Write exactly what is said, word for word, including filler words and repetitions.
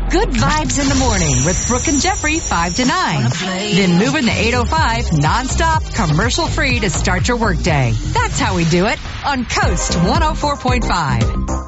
Good vibes in the morning with Brooke and Jeffrey, five to nine. Then moving the eight oh five nonstop, commercial-free to start your workday. That's how we do it on Coast one oh four point five.